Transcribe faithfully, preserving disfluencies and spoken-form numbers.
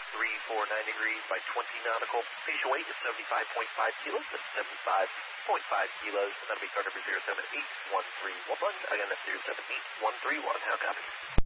three four nine degrees by twenty nautical. Initial weight is seventy-five point five kilos. That's seventy-five point five kilos. And that'll be car number zero seven eight one three one. Again, that's zero seven eight one three one. How copy?